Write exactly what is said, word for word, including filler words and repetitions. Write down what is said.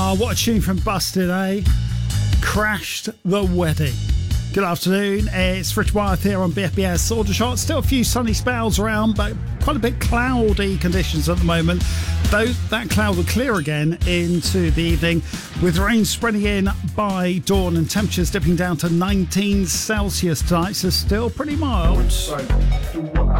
Ah, what a tune from Busted, eh? Crashed the Wedding. Good afternoon, it's Rich Wyeth here on B F B S Aldershot. Still a few sunny spells around, but quite a bit cloudy conditions at the moment. Though that cloud will clear again into the evening, with rain spreading in by dawn and temperatures dipping down to nineteen Celsius tonight, so still pretty mild.